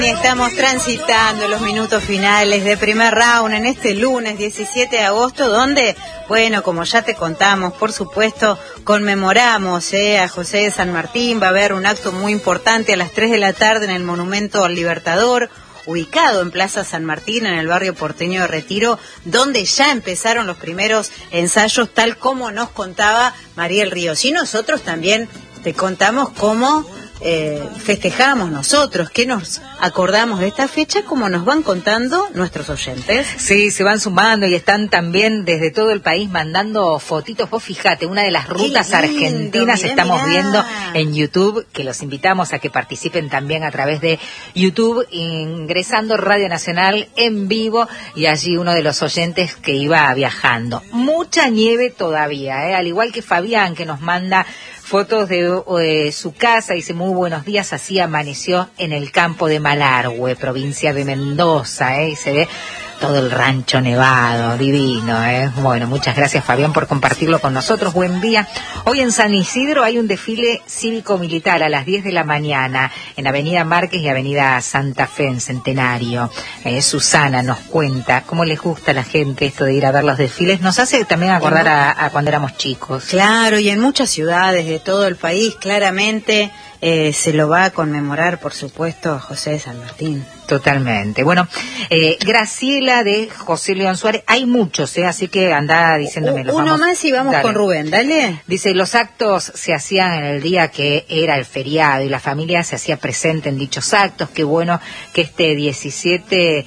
Estamos transitando los minutos finales de primer round en este lunes 17 de agosto, donde, bueno, como ya te contamos, por supuesto, conmemoramos a José de San Martín. Va a haber un acto muy importante a las 3 de la tarde en el Monumento al Libertador, ubicado en Plaza San Martín, en el barrio porteño de Retiro, donde ya empezaron los primeros ensayos, tal como nos contaba Mariel Ríos. Y nosotros también te contamos cómo festejamos nosotros, que nos acordamos de esta fecha, como nos van contando nuestros oyentes. Sí, se van sumando y están también desde todo el país mandando fotitos. Vos fíjate, una de las rutas argentinas estamos viendo en YouTube, que los invitamos a que participen también a través de YouTube, ingresando Radio Nacional en vivo, y allí uno de los oyentes que iba viajando. Mucha nieve todavía, al igual que Fabián, que nos manda fotos de su casa. Dice: muy buenos días, así amaneció en el campo de Malargüe, provincia de Mendoza, y se ve todo el rancho nevado, divino, Bueno, muchas gracias, Fabián, por compartirlo con nosotros. Buen día. Hoy en San Isidro hay un desfile cívico-militar a las 10 de la mañana en Avenida Márquez y Avenida Santa Fe, en Centenario. Susana nos cuenta cómo les gusta a la gente esto de ir a ver los desfiles. Nos hace también acordar a cuando éramos chicos. Claro, y en muchas ciudades de todo el país, claramente, se lo va a conmemorar, por supuesto, a José de San Martín. Totalmente. Bueno, Graciela de José León Suárez, hay muchos, así que anda diciéndome los uno más y vamos con Rubén, dale. Dice: los actos se hacían en el día que era el feriado y la familia se hacía presente en dichos actos. Qué bueno que este 17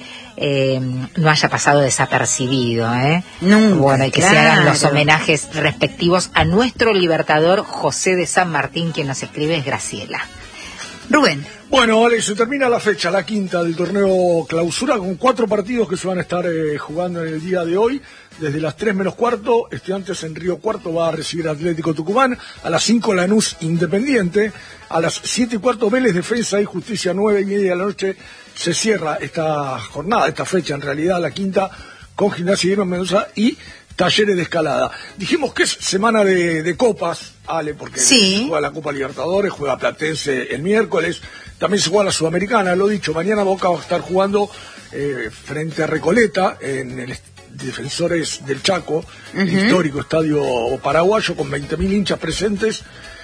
no haya pasado desapercibido, Nunca, bueno, y que se hagan los homenajes respectivos a nuestro libertador José de San Martín. Quien nos escribe es Graciela. Rubén. Bueno, vale, se termina la fecha, la quinta del torneo clausura, con 4 partidos que se van a estar jugando en el día de hoy. Desde las 3 menos cuarto, Estudiantes en Río Cuarto va a recibir Atlético Tucumán. A las 5, Lanús Independiente. A las 7 y cuarto, Vélez Defensa y Justicia. 9:30 de la noche se cierra esta jornada, esta fecha en realidad, la quinta, con Gimnasia y Mendoza y Talleres de Escalada. Dijimos que es semana de copas, Ale, porque se juega la Copa Libertadores, juega Platense el miércoles, también se juega la Sudamericana, lo dicho. Mañana Boca va a estar jugando frente a Recoleta en el Defensores del Chaco, el histórico estadio paraguayo, con 20.000 hinchas presentes.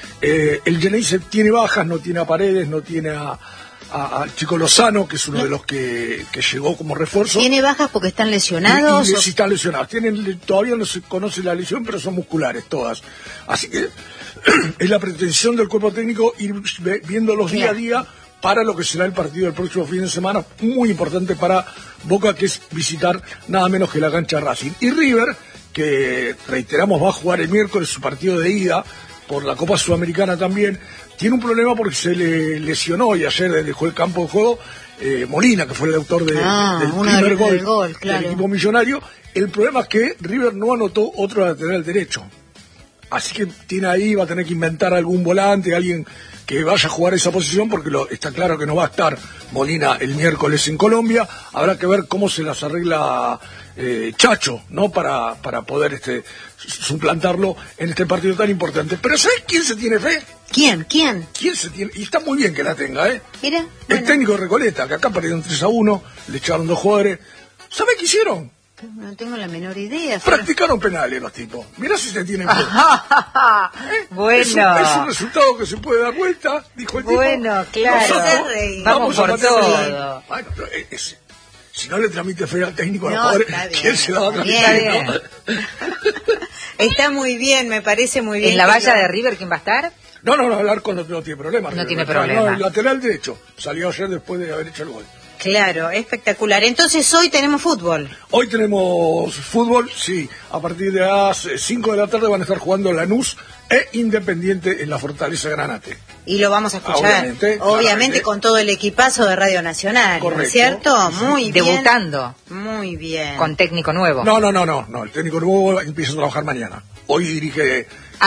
El Geneise tiene bajas, no tiene a Paredes, no tiene a Chico Lozano, que es uno de los que llegó como refuerzo. ¿Tiene bajas porque están lesionados? Sí, están lesionados. Todavía no se conoce la lesión, pero son musculares todas. Así que es la pretensión del cuerpo técnico ir viéndolos día a día para lo que será el partido del próximo fin de semana, muy importante para Boca, que es visitar nada menos que la cancha Racing. Y River, que reiteramos va a jugar el miércoles su partido de ida por la Copa Sudamericana también, tiene un problema porque se le lesionó y ayer dejó el campo de juego Molina, que fue el autor del primer gol del equipo millonario. El problema es que River no anotó otro lateral derecho. Así que va a tener que inventar algún volante, alguien que vaya a jugar esa posición, porque está claro que no va a estar Molina el miércoles en Colombia. Habrá que ver cómo se las arregla Chacho, ¿no? Para poder suplantarlo en este partido tan importante. Pero ¿sabes quién se tiene fe? ¿Quién? ¿Quién se tiene? Y está muy bien que la tenga, Mira, el técnico de Recoleta, que acá perdieron 3-1, le echaron 2 jugadores. ¿Sabe qué hicieron? No tengo la menor idea. Practicaron penales los tipos. Mirá si se tienen fe. Bueno. Es un resultado que se puede dar vuelta, dijo el tipo. Bueno, claro. Vamos por todo. Bueno, si no le tramite fe al técnico a los jugadores, ¿quién se la va a tramitar? Está muy bien, me parece muy bien. ¿En la valla de River quién va a estar? No, el arco no tiene problema. No tiene problema. El lateral derecho salió ayer después de haber hecho el gol. Claro, espectacular. Entonces hoy tenemos fútbol. Hoy tenemos fútbol, sí. A partir de las 5 de la tarde van a estar jugando Lanús e Independiente en la Fortaleza Granate. Y lo vamos a escuchar, obviamente con todo el equipazo de Radio Nacional, ¿no es cierto? Muy bien. Debutando. Muy bien. Con técnico nuevo. No. El técnico nuevo empieza a trabajar mañana. Hoy dirige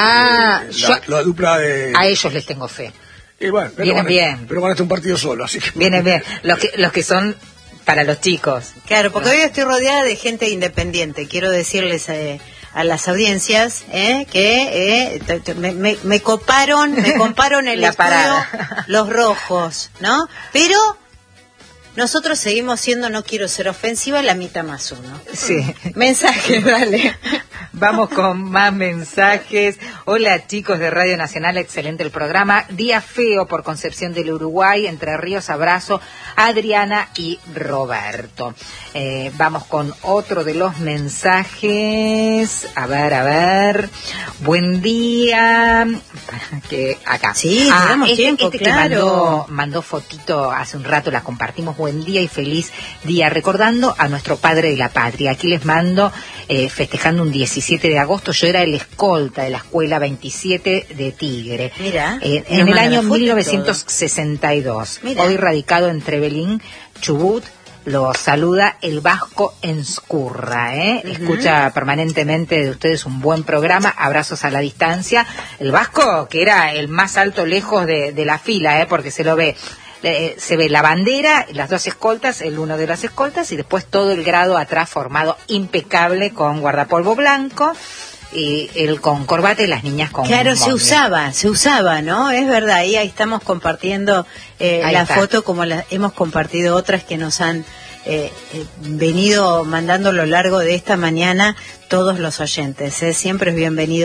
la dupla de... A ellos les tengo fe. Bueno, vienen bien. Pero van a estar un partido solo, así que... Vienen bien. Los que son para los chicos. Claro, porque hoy estoy rodeada de gente independiente. Quiero decirles a las audiencias que me coparon el estudio los rojos, ¿no? Pero nosotros seguimos siendo, no quiero ser ofensiva, la mitad más uno. Sí. Mensajes, dale. Vamos con más mensajes. Hola chicos de Radio Nacional, excelente el programa. Día feo por Concepción del Uruguay, Entre Ríos, abrazo a Adriana y Roberto. Vamos con otro de los mensajes. A ver. Buen día. Que acá. Sí, tenemos tiempo, claro. Que mandó fotito hace un rato, la compartimos. Buen día y feliz día, recordando a nuestro padre de la patria. Aquí les mando, festejando un 17 de agosto, yo era el escolta de la escuela 27 de Tigre. Mira, en el año 1962. Hoy radicado en Trevelin, Chubut. Lo saluda el Vasco Enscurra, Escucha permanentemente de ustedes un buen programa, abrazos a la distancia. El Vasco, que era el más alto lejos de la fila, porque se lo ve. Se ve la bandera, las dos escoltas, el uno de las escoltas, y después todo el grado atrás formado impecable con guardapolvo blanco, y él con corbata y las niñas con Claro, bombe. se usaba, ¿no? Es verdad, ahí estamos compartiendo la foto, como hemos compartido otras que nos han venido mandando a lo largo de esta mañana todos los oyentes. Siempre es bienvenido.